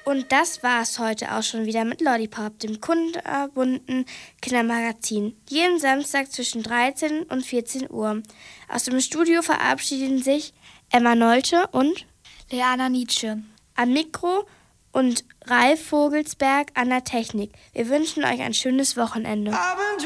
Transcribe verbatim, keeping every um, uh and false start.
Und das war es heute auch schon wieder mit Lollipop, dem kunterbunten Kindermagazin. Jeden Samstag zwischen dreizehn und vierzehn Uhr. Aus dem Studio verabschieden sich Emma Nolte und Leana Nietzsche am Mikro und Ralf Vogelsberg an der Technik. Wir wünschen euch ein schönes Wochenende.